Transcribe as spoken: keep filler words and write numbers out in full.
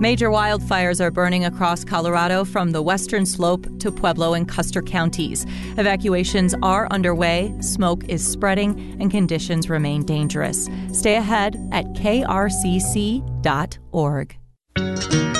Major wildfires are burning across Colorado from the western slope to Pueblo and Custer counties. Evacuations are underway, smoke is spreading, and conditions remain dangerous. Stay ahead at K R C C dot org.